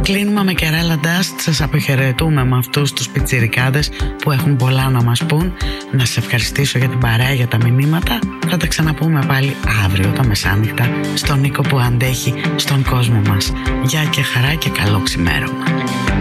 Κλείνουμε με Kerala Dust. Σας αποχαιρετούμε με αυτούς τους πιτσιρικάδες που έχουν πολλά να μας πούν. Να σας ευχαριστήσω για την παρέα, για τα μηνύματα. Θα τα ξαναπούμε πάλι αύριο τα μεσάνυχτα στον Νίκο που αντέχει στον κόσμο μας. Γεια και χαρά και καλό ξημέρωμα.